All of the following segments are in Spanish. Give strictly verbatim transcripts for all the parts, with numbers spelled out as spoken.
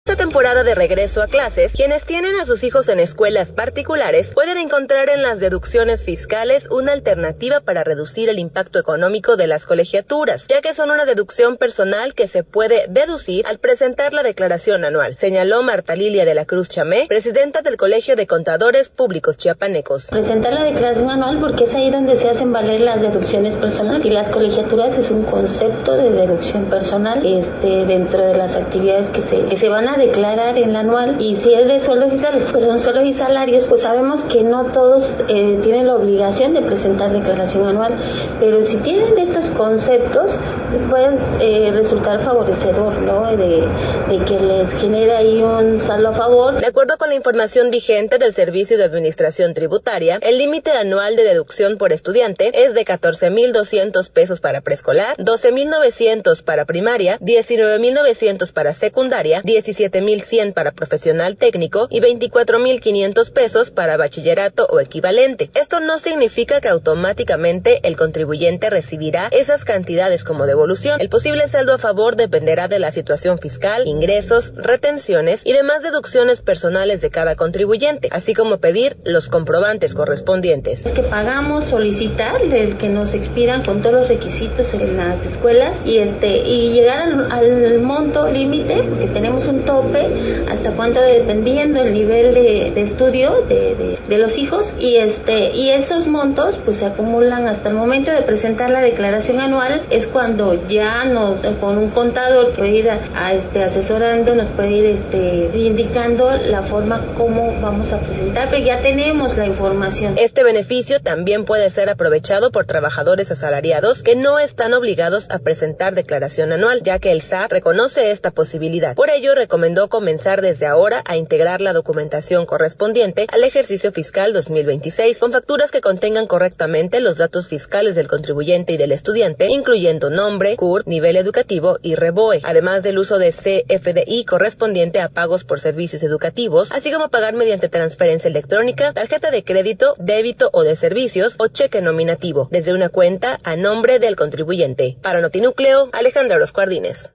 Esta temporada de regreso a clases, quienes tienen a sus hijos en escuelas particulares pueden encontrar en las deducciones fiscales una alternativa para reducir el impacto económico de las colegiaturas, ya que son una deducción personal que se puede deducir al presentar la declaración anual, señaló Marta Lilia de la Cruz Chamé, presidenta del Colegio de Contadores Públicos Chiapanecos. Presentar la declaración anual porque es ahí donde se hacen valer las deducciones personales, y las colegiaturas es un concepto de deducción personal este, dentro de las actividades que se, que se van a declarar en la anual. Y si es de sueldos y salarios, perdón, sueldos y salarios, pues sabemos que no todos eh, tienen la obligación de presentar declaración anual, pero si tienen estos conceptos, pues puede eh, resultar favorecedor, ¿no? De, de que les genere ahí un saldo a favor. De acuerdo con la información vigente del Servicio de Administración Tributaria, el límite anual de deducción por estudiante es de catorce mil doscientos pesos para preescolar, doce mil novecientos para primaria, diecinueve mil novecientos para secundaria, diecisiete mil cien para profesional técnico y veinticuatro mil quinientos pesos para bachillerato o equivalente. Esto no significa que automáticamente el contribuyente recibirá esas cantidades como devolución. El posible saldo a favor dependerá de la situación fiscal, ingresos, retenciones y demás deducciones personales de cada contribuyente, así como pedir los comprobantes correspondientes. Es que pagamos, solicitar el que nos expiran con todos los requisitos en las escuelas y este y llegar al, al monto límite, porque tenemos un tope hasta cuánto, dependiendo el nivel de, de estudio de, de, de los hijos, y este y esos montos pues se acumulan hasta el momento de presentar la declaración anual. Es cuando ya nos con un contador que puede ir a, a este asesorando, nos puede ir este indicando la forma como vamos a presentar, pero ya tenemos la información. Este beneficio también puede ser aprovechado por trabajadores asalariados que no están obligados a presentar declaración anual, ya que el S A T reconoce esta posibilidad. Por ello, recomendó comenzar desde ahora a integrar la documentación correspondiente al ejercicio fiscal dos mil veintiséis con facturas que contengan correctamente los datos fiscales del contribuyente y del estudiante, incluyendo nombre, C U R, nivel educativo y REBOE, además del uso de C F D I correspondiente a pagos por servicios educativos, así como pagar mediante transferencia electrónica, tarjeta de crédito, débito o de servicios o cheque nominativo, desde una cuenta a nombre del contribuyente. Para Notinúcleo, Alejandra Orozco Ardínez.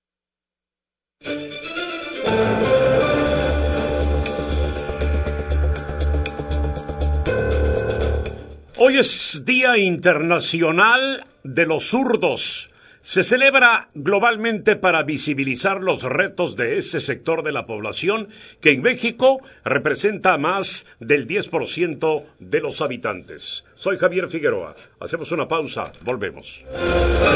Hoy es Día Internacional de los Zurdos. Se celebra globalmente para visibilizar los retos de este sector de la población que en México representa más del diez por ciento de los habitantes. Soy Javier Figueroa. Hacemos una pausa. Volvemos.